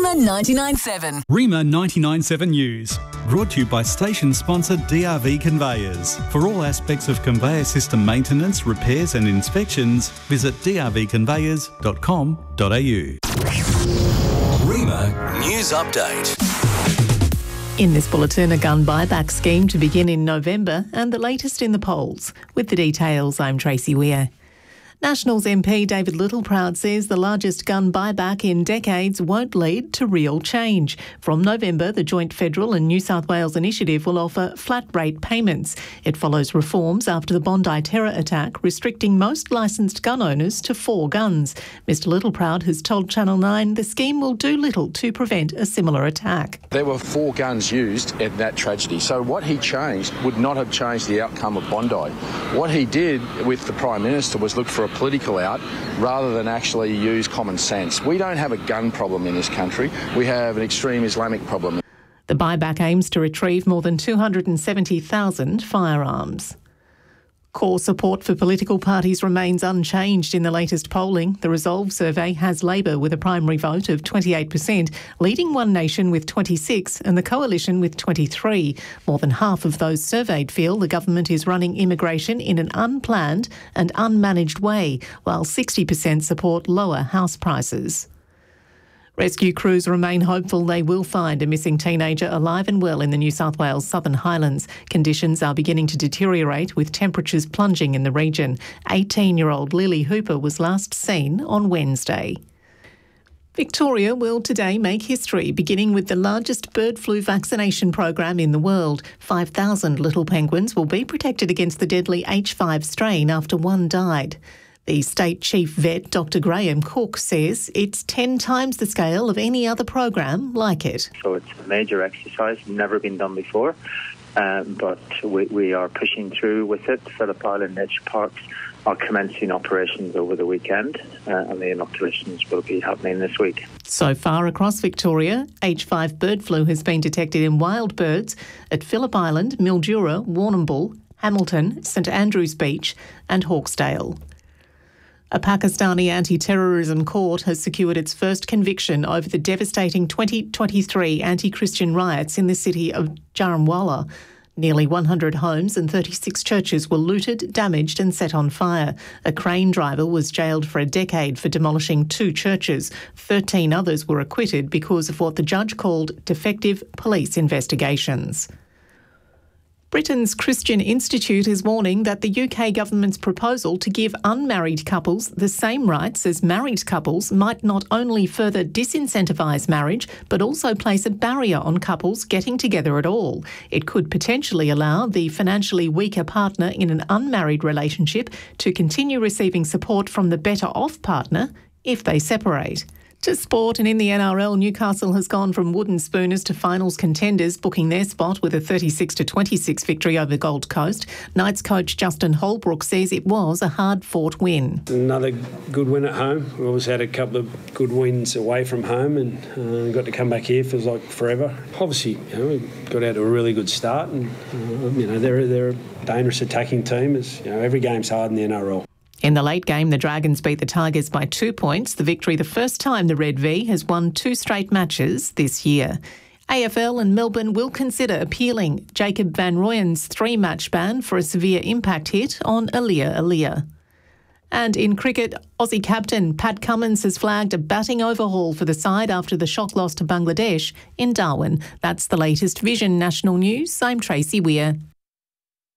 Rima 99.7. Rima 99.7 News. Brought to you by station sponsor DRV Conveyors. For all aspects of conveyor system maintenance, repairs and inspections, visit drvconveyors.com.au. Rima News Update. In this bulletin, a gun buyback scheme to begin in November and the latest in the polls. With the details, I'm Tracy Weir. Nationals MP David Littleproud says the largest gun buyback in decades won't lead to real change. From November, the joint federal and New South Wales initiative will offer flat rate payments. It follows reforms after the Bondi terror attack, restricting most licensed gun owners to 4 guns. Mr Littleproud has told Channel 9 the scheme will do little to prevent a similar attack. There were 4 guns used in that tragedy, so what he changed would not have changed the outcome of Bondi. What he did with the Prime Minister was look for a political out rather than actually use common sense. We don't have a gun problem in this country. We have an extreme Islamic problem. The buyback aims to retrieve more than 270,000 firearms. Core support for political parties remains unchanged in the latest polling. The Resolve survey has Labor with a primary vote of 28%, leading One Nation with 26% and the Coalition with 23%. More than half of those surveyed feel the government is running immigration in an unplanned and unmanaged way, while 60% support lower house prices. Rescue crews remain hopeful they will find a missing teenager alive and well in the New South Wales Southern Highlands. Conditions are beginning to deteriorate with temperatures plunging in the region. 18-year-old Lily Hooper was last seen on Wednesday. Victoria will today make history, beginning with the largest bird flu vaccination program in the world. 5,000 little penguins will be protected against the deadly H5 strain after one died. The State Chief Vet, Dr Graham Cook, says it's 10 times the scale of any other program like it. So it's a major exercise, never been done before, but we are pushing through with it. Phillip Island Nature Parks are commencing operations over the weekend and the inoculations will be happening this week. So far across Victoria, H5 bird flu has been detected in wild birds at Phillip Island, Mildura, Warrnambool, Hamilton, St Andrews Beach and Hawkesdale. A Pakistani anti-terrorism court has secured its first conviction over the devastating 2023 anti-Christian riots in the city of Jaranwala. Nearly 100 homes and 36 churches were looted, damaged and set on fire. A crane driver was jailed for a decade for demolishing 2 churches. 13 others were acquitted because of what the judge called defective police investigations. Britain's Christian Institute is warning that the UK government's proposal to give unmarried couples the same rights as married couples might not only further disincentivise marriage, but also place a barrier on couples getting together at all. It could potentially allow the financially weaker partner in an unmarried relationship to continue receiving support from the better off partner if they separate. To sport, and in the NRL, Newcastle has gone from wooden spooners to finals contenders, booking their spot with a 36-26 victory over Gold Coast. Knights coach Justin Holbrook says it was a hard-fought win. Another good win at home. We always had a couple of good wins away from home and got to come back here, feels like forever. Obviously, we got out to a really good start and, they're a dangerous attacking team. As every game's hard in the NRL. In the late game, the Dragons beat the Tigers by 2 points. The victory the first time the Red V has won 2 straight matches this year. AFL and Melbourne will consider appealing Jacob Van Rooyen's 3-match ban for a severe impact hit on Aliir. And in cricket, Aussie captain Pat Cummins has flagged a batting overhaul for the side after the shock loss to Bangladesh in Darwin. That's the latest Vision National News. I'm Tracy Weir.